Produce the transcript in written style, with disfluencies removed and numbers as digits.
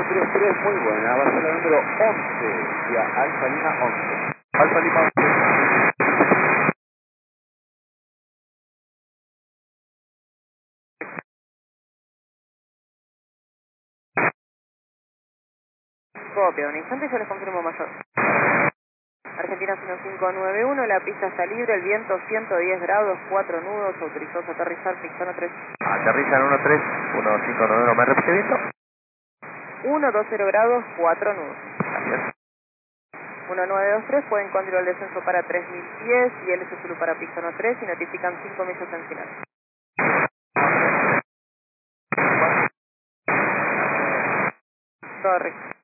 133, muy buena, va a ser la número 11, vía Alfa Lima 11. Alfa Lima 11. Copia, un instante, yo les confirmo mayor. Argentina 1591, la pista está libre, el viento 110 grados, 4 nudos, autorizados a aterrizar, pista 13. Aterriza en 13, 1591, ¿me repite viento? 120 grados, 4 nudos. Gracias. 1923, pueden continuar el descenso para 3000 pies y LS Zulu para pista 13 y notifican 5 millas en final. Correcto.